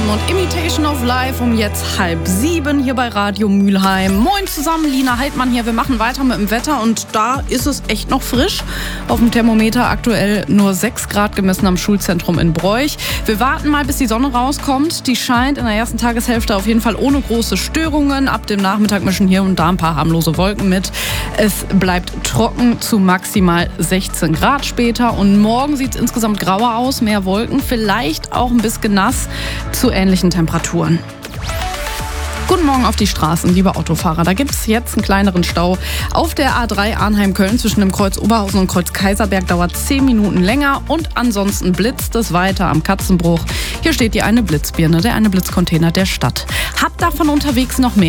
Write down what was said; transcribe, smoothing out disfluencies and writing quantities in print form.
und Imitation of Life um jetzt 6:30 hier bei Radio Mülheim. Moin zusammen, Lina Heidmann hier. Wir machen weiter mit dem Wetter und da ist es echt noch frisch. Auf dem Thermometer aktuell nur 6 Grad gemessen am Schulzentrum in Broich. Wir warten mal, bis die Sonne rauskommt. Die scheint in der ersten Tageshälfte auf jeden Fall ohne große Störungen. Ab dem Nachmittag mischen hier und da ein paar harmlose Wolken mit. Es bleibt trocken zu maximal 16 Grad später und morgen sieht es insgesamt grauer aus, mehr Wolken, vielleicht auch ein bisschen nass zu ähnlichen Temperaturen. Guten Morgen auf die Straßen, liebe Autofahrer. Da gibt es jetzt einen kleineren Stau. Auf der A3 Arnheim-Köln zwischen dem Kreuz Oberhausen und Kreuz Kaiserberg dauert 10 Minuten länger und ansonsten blitzt es weiter am Katzenbruch. Hier steht die eine Blitzbirne, der eine Blitzcontainer der Stadt. Habt davon unterwegs noch mehr?